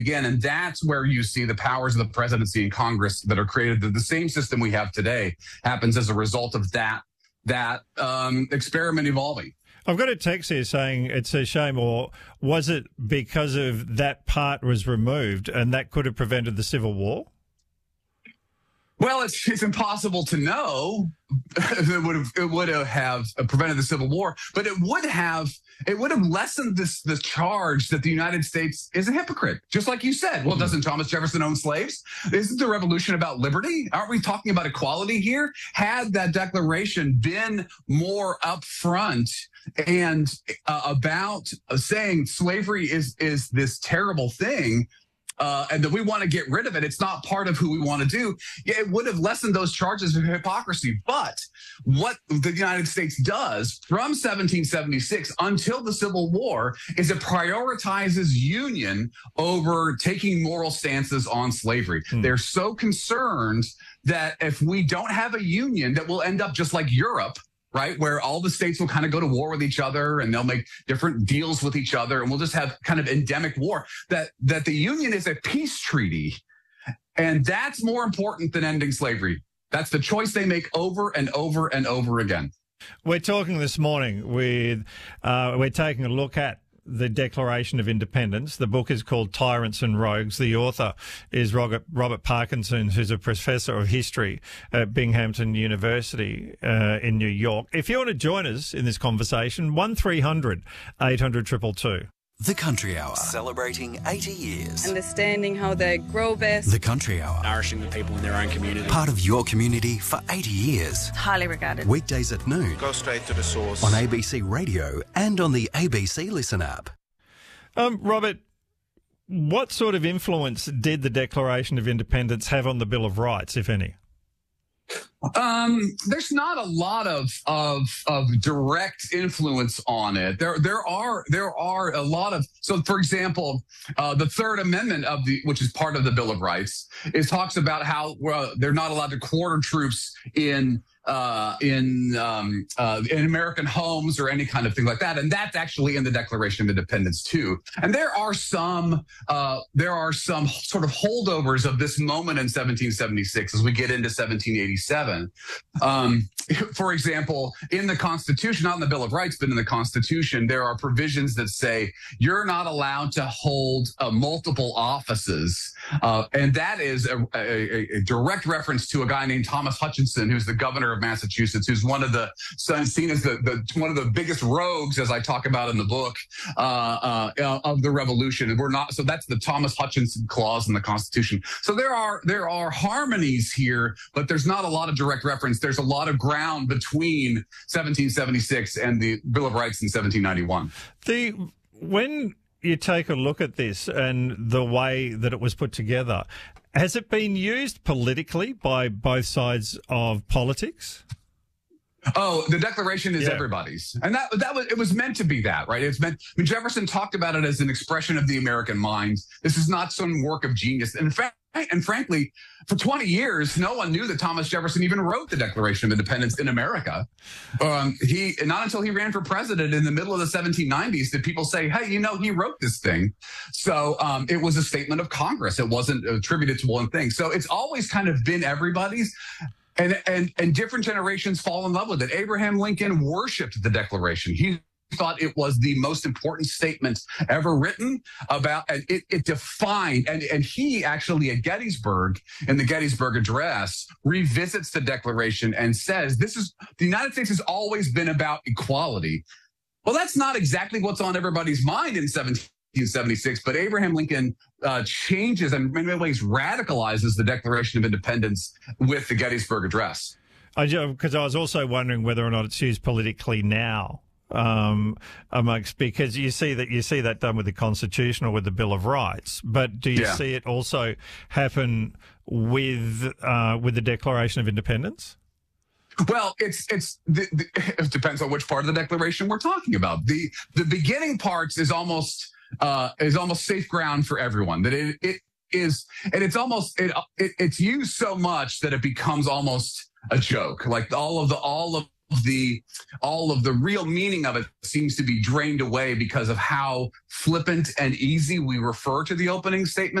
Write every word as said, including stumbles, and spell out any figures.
again. And that's where you see the powers of the presidency and Congress that are created. The, the same system we have today happens as a result of that, that um, experiment evolving. I've got a text here saying it's a shame, or was it because of that part was removed and that could have prevented the Civil War? Well, it's, it's impossible to know. It would have it would have prevented the Civil War, but it would have it would have lessened this the charge that the United States is a hypocrite. Just like you said. Well, doesn't Thomas Jefferson own slaves? Isn't the Revolution about liberty? Aren't we talking about equality here? Had that declaration been more upfront and uh, about saying slavery is is this terrible thing, Uh, and that we want to get rid of it, it's not part of who we want to do, yeah, it would have lessened those charges of hypocrisy. But what the United States does from seventeen seventy-six until the Civil War is it prioritizes union over taking moral stances on slavery. Hmm. They're so concerned that if we don't have a union, that we'll end up just like Europe, right, where all the states will kind of go to war with each other and they'll make different deals with each other, and we'll just have kind of endemic war, that that the Union is a peace treaty. And that's more important than ending slavery. That's the choice they make over and over and over again. We're talking this morning with, uh, we're taking a look at the Declaration of Independence. The book is called Tyrants and Rogues. The author is Robert, Robert Parkinson, who's a professor of history at Binghamton University uh, in New York. If you want to join us in this conversation, one three hundred eight hundred two two two. The Country Hour, celebrating eighty years. Understanding how they grow best. The Country Hour, nourishing the people in their own community. Part of your community for eighty years. Highly regarded. Weekdays at noon. Go straight to the source. On A B C Radio and on the A B C Listen app. Um, Robert, what sort of influence did the Declaration of Independence have on the Bill of Rights, if any? Um, there's not a lot of, of, of direct influence on it. There, there are, there are a lot of, so for example, uh, the Third Amendment of the, which is part of the Bill of Rights, is talks about how uh, they're not allowed to quarter troops in, uh, in, um, uh, in American homes or any kind of thing like that. And that's actually in the Declaration of Independence too. And there are some, uh, there are some sort of holdovers of this moment in seventeen seventy-six as we get into seventeen eighty-seven. Um, for example, in the Constitution, not in the Bill of Rights, but in the Constitution, there are provisions that say you're not allowed to hold uh, multiple offices. Uh, and that is a, a, a direct reference to a guy named Thomas Hutchinson, who's the governor of Massachusetts, who's one of the seen as the, the one of the biggest rogues, as I talk about in the book, uh, uh, of the Revolution. And we're not, so that's the Thomas Hutchinson clause in the Constitution. So there are there are harmonies here, but there's not a lot of direct reference. There's a lot of ground between seventeen seventy-six and the Bill of Rights in seventeen ninety-one. The when you take a look at this and the way that it was put together, has it been used politically by both sides of politics? Oh, the Declaration is yeah. everybody's. And that that was it was meant to be that, right? It's meant I mean, Jefferson talked about it as an expression of the American mind. This is not some work of genius. And in fact, and frankly, for twenty years, no one knew that Thomas Jefferson even wrote the Declaration of Independence in America. Um, he not until he ran for president in the middle of the seventeen nineties did people say, hey, you know, he wrote this thing. So um, it was a statement of Congress. It wasn't attributed to one thing. So it's always kind of been everybody's. And, and, and different generations fall in love with it. Abraham Lincoln worshiped the Declaration. He thought it was the most important statement ever written about, and it, it defined, and, and he actually at Gettysburg, in the Gettysburg Address, revisits the Declaration and says, this is, the United States has always been about equality. Well, that's not exactly what's on everybody's mind in seventeen seventy-six, but Abraham Lincoln uh, changes and in many ways radicalizes the Declaration of Independence with the Gettysburg Address. Because I, I was also wondering whether or not it's used politically now. Um, amongst because you see that you see that done with the Constitution or with the Bill of Rights, but do you yeah. see it also happen with uh, with the Declaration of Independence? Well, it's it's the, the, it depends on which part of the Declaration we're talking about. The the beginning parts is almost uh, is almost safe ground for everyone. That it it is, and it's almost it, it it's used so much that it becomes almost a joke. Like all of the all of the all of the real meaning of it seems to be drained away because of how flippant and easy we refer to the opening statement.